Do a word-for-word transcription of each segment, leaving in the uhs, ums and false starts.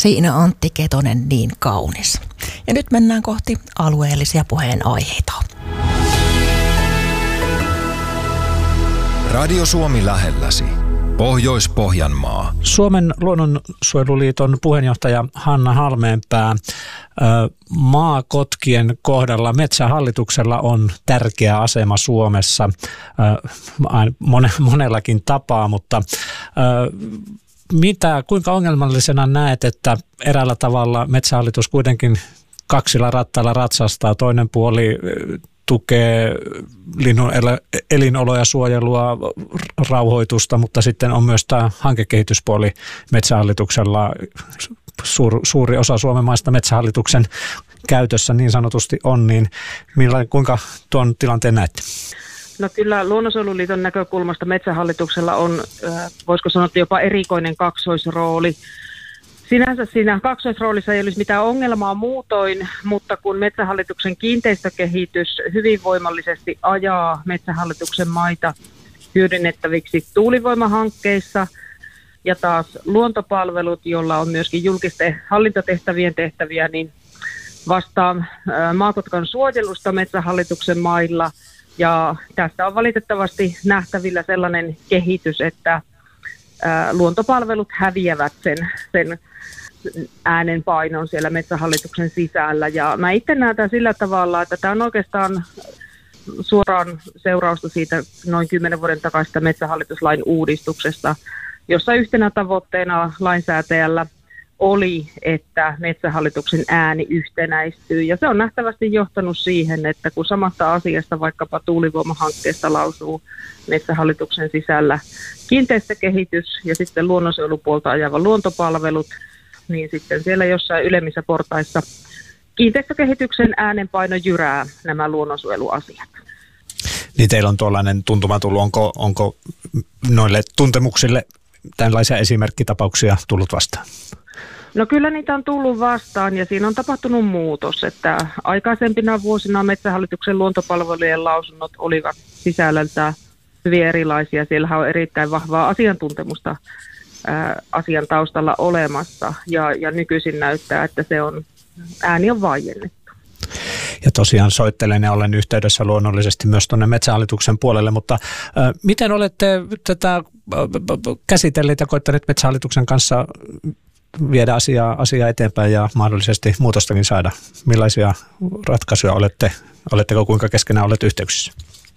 Siinä Antti Ketonen niin kaunis. Ja nyt mennään kohti alueellisia puheenaiheita. Radio Suomi lähelläsi. Pohjois-Pohjanmaa. Suomen luonnonsuojeluliiton puheenjohtaja Hanna Halmeenpää. Maakotkien kohdalla Metsähallituksella on tärkeä asema Suomessa monellakin tapaa, mutta mitä, kuinka ongelmallisena näet, että eräällä tavalla Metsähallitus kuitenkin kaksilla rattailla ratsastaa, toinen puoli tukee linnun elinoloja, suojelua, rauhoitusta, mutta sitten on myös tämä hankekehityspuoli Metsähallituksella. Suur, suuri osa Suomen maista Metsähallituksen käytössä niin sanotusti on, niin millä, kuinka tuon tilanteen näette? No kyllä Luonnonsuojeluliiton näkökulmasta Metsähallituksella on, voisiko sanoa, jopa erikoinen kaksoisrooli. Sinänsä siinä kaksoisroolissa ei olisi mitään ongelmaa muutoin, mutta kun Metsähallituksen kiinteistökehitys hyvin voimallisesti ajaa Metsähallituksen maita hyödynnettäviksi tuulivoimahankkeissa ja taas luontopalvelut, jolla on myöskin julkisten hallintotehtävien tehtäviä, niin vastaa Maakotkan suojelusta Metsähallituksen mailla. Ja tässä on valitettavasti nähtävillä sellainen kehitys, että luontopalvelut häviävät sen, sen äänenpainon siellä Metsähallituksen sisällä. Ja mä itse näen tämän sillä tavalla, että tämä on oikeastaan suoraan seurausta siitä noin kymmenen vuoden takaisesta Metsähallituslain uudistuksesta, jossa yhtenä tavoitteena lainsäätäjällä oli, että Metsähallituksen ääni yhtenäistyy. Ja se on nähtävästi johtanut siihen, että kun samasta asiasta, vaikkapa tuulivoimahankkeesta, lausuu Metsähallituksen sisällä kiinteistökehitys ja sitten luonnonsuojelupuolta ajava luontopalvelut, niin sitten siellä jossain ylemmissä portaissa kiinteistökehityksen äänenpaino jyrää nämä luonnonsuojeluasiat. Niin teillä on tuollainen tuntuma tullut, onko, onko noille tuntemuksille tällaisia esimerkkitapauksia tullut vastaan? No kyllä niitä on tullut vastaan ja siinä on tapahtunut muutos, että aikaisempina vuosina Metsähallituksen luontopalvelujen lausunnot olivat sisällöltään hyvin erilaisia. Siellähän on erittäin vahvaa asiantuntemusta ää, asian taustalla olemassa ja, ja nykyisin näyttää, että se on, ääni on vaiennettu. Ja tosiaan soittelen ja olen yhteydessä luonnollisesti myös tuonne Metsähallituksen puolelle, mutta äh, miten olette tätä äh, käsitelleet ja koettaneet Metsähallituksen kanssa viedä asiaa, asiaa eteenpäin ja mahdollisesti muutostakin saada? Millaisia ratkaisuja olette, oletteko kuinka keskenään olleet yhteyksissä?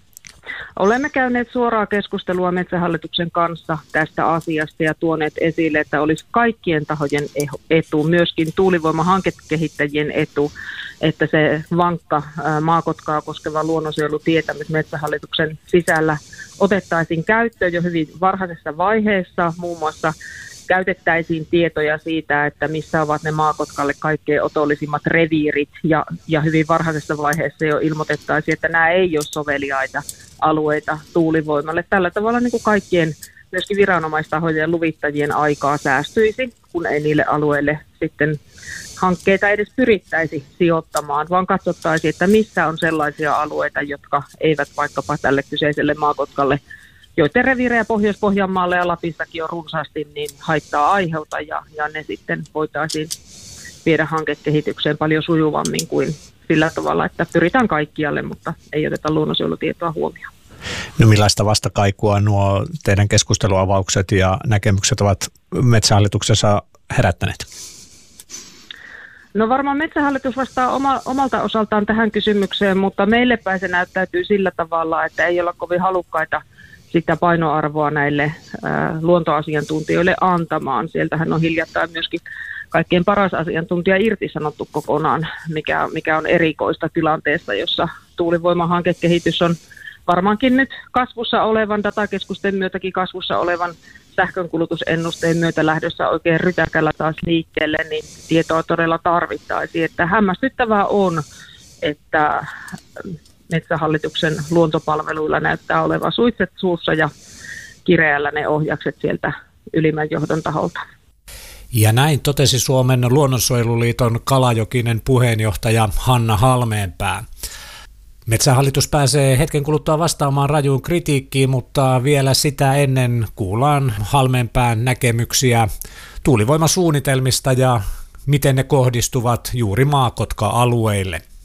Olemme käyneet suoraa keskustelua Metsähallituksen kanssa tästä asiasta ja tuoneet esille, että olisi kaikkien tahojen etu, myöskin tuulivoimahankekehittäjien etu, että se vankka Maakotkaa koskeva luonnonsuojelutietämys Metsähallituksen sisällä otettaisiin käyttöön jo hyvin varhaisessa vaiheessa, muun muassa käytettäisiin tietoja siitä, että missä ovat ne Maakotkalle kaikkein otollisimmat reviirit ja, ja hyvin varhaisessa vaiheessa jo ilmoitettaisiin, että nämä ei ole soveliaita alueita tuulivoimalle. Tällä tavalla niin kuin kaikkien myöskin viranomaistahojen ja luvittajien aikaa säästyisi, kun ei niille alueille sitten hankkeita edes pyrittäisi sijoittamaan, vaan katsottaisiin, että missä on sellaisia alueita, jotka eivät vaikkapa tälle kyseiselle Maakotkalle, joiden reviirejä Pohjois-Pohjanmaalle ja Lapissakin on runsaasti, niin haittaa aiheuta ja, ja ne sitten voitaisiin viedä hankekehitykseen paljon sujuvammin kuin sillä tavalla, että pyritään kaikkialle, mutta ei oteta luonnonsuojelutietoa huomioon. No millaista vastakaikua nuo teidän keskusteluavaukset ja näkemykset ovat Metsähallituksessa herättäneet? No varmaan Metsähallitus vastaa oma, omalta osaltaan tähän kysymykseen, mutta meille päin se näyttäytyy sillä tavalla, että ei olla kovin halukkaita sitä painoarvoa näille ää, luontoasiantuntijoille antamaan. Sieltähän on hiljattain myöskin kaikkein paras asiantuntija irtisanottu kokonaan, mikä, mikä on erikoista tilanteessa, jossa tuulivoimahankekehitys on varmaankin nyt kasvussa olevan, datakeskusten myötäkin kasvussa olevan sähkönkulutusennusteen myötä lähdössä oikein rytäkällä taas liikkeelle, niin tietoa todella tarvittaisiin. Että hämmästyttävää on, että Metsähallituksen luontopalveluilla näyttää olevan suitset suussa ja kireällä ne ohjakset sieltä ylimmän johdon taholta. Ja näin totesi Suomen luonnonsuojeluliiton Kalajokinen puheenjohtaja Hanna Halmeenpää. Metsähallitus pääsee hetken kuluttua vastaamaan rajuun kritiikkiin, mutta vielä sitä ennen kuullaan Halmeenpään näkemyksiä tuulivoimasuunnitelmista ja miten ne kohdistuvat juuri Maakotka-alueille.